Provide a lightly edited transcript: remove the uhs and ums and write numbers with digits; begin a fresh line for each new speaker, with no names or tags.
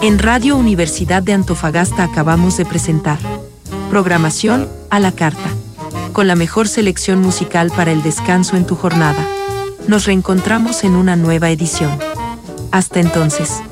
En Radio Universidad de Antofagasta acabamos de presentar Programación a la Carta, con la mejor selección musical para el descanso en tu jornada. Nos reencontramos en una nueva edición. Hasta entonces.